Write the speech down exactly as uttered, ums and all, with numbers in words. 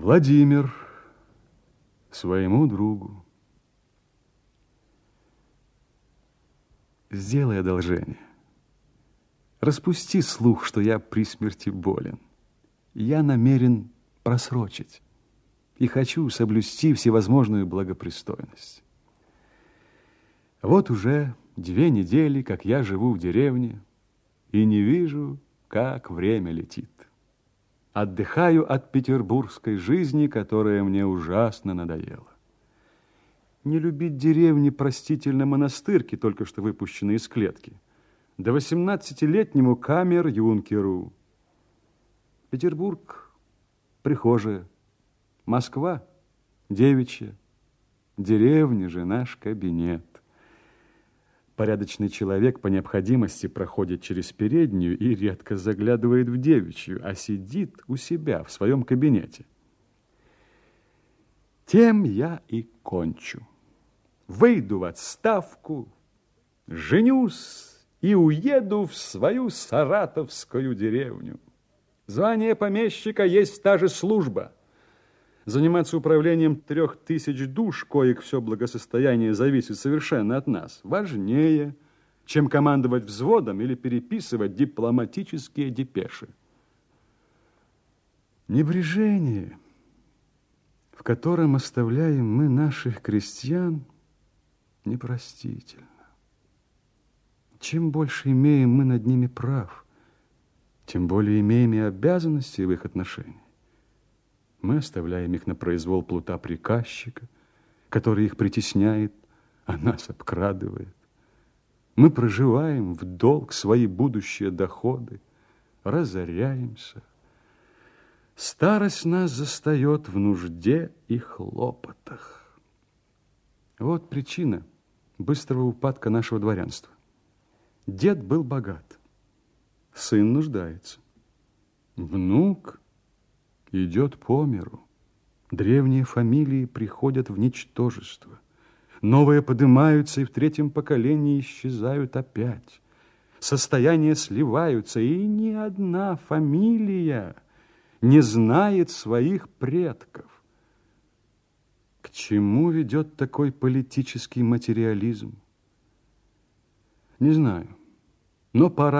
Владимир своему другу. Сделай одолжение. Распусти слух, что я при смерти болен. Я намерен просрочить и хочу соблюсти всевозможную благопристойность. Вот уже две недели, как я живу в деревне, и не вижу, как время летит. Отдыхаю от петербургской жизни, которая мне ужасно надоела. Не любить деревни простительно монастырки, только что выпущенные из клетки, да восемнадцатилетнему камер-юнкеру. Петербург – прихожая, Москва – девичья, деревня же наш кабинет. Порядочный человек по необходимости проходит через переднюю и редко заглядывает в девичью, а сидит у себя в своем кабинете. Тем я и кончу. Выйду в отставку, женюсь и уеду в свою саратовскую деревню. Звание помещика есть та же служба. Заниматься управлением трех тысяч душ, коих все благосостояние зависит совершенно от нас, важнее, чем командовать взводом или переписывать дипломатические депеши. Небрежение, в котором оставляем мы наших крестьян, непростительно. Чем больше имеем мы над ними прав, тем более имеем и обязанностей в их отношении. Мы оставляем их на произвол плута приказчика, который их притесняет, а нас обкрадывает. Мы проживаем в долг свои будущие доходы, разоряемся. Старость нас застает в нужде и хлопотах. Вот причина быстрого упадка нашего дворянства. Дед был богат, сын нуждается, внук идет по миру. Древние фамилии приходят в ничтожество. Новые поднимаются и в третьем поколении исчезают опять. Состояния сливаются, и ни одна фамилия не знает своих предков. К чему ведет такой политический материализм? Не знаю, но пора